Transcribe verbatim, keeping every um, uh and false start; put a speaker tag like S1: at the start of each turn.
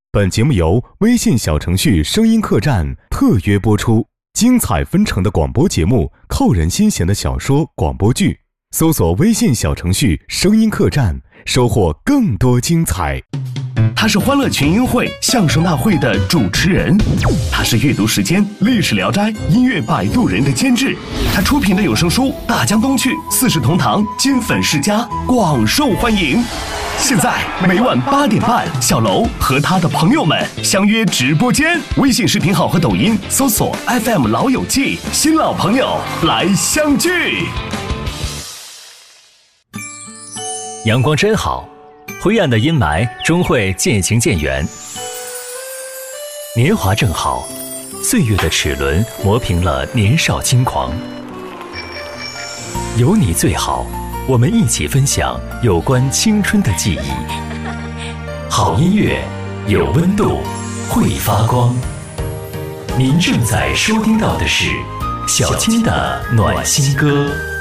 S1: 本节目由微信小程序声音客栈特约播出，精彩纷呈的广播节目，扣人心弦的小说广播剧，搜索微信小程序声音客栈，收获更多精彩。
S2: 他是欢乐群英会相声大会的主持人，他是阅读时间历史聊斋音乐摆渡人的监制，他出品的有声书《大江东去》四世同堂金粉世家广受欢迎。现在每晚八点半，小楼和他的朋友们相约直播间，微信视频号和抖音搜索 F M 老友记，新老朋友来相聚。
S3: 阳光真好，灰暗的阴霾终会渐行渐远。年华正好，岁月的齿轮磨平了年少轻狂。有你最好，我们一起分享有关青春的记忆。好音乐，有温度，会发光。您正在收听到的是小金的暖心歌。